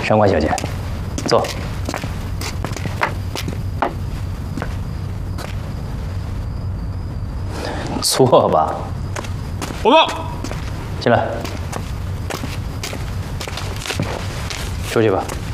上官小姐，坐。坐吧。 我坐。 进来。出去吧。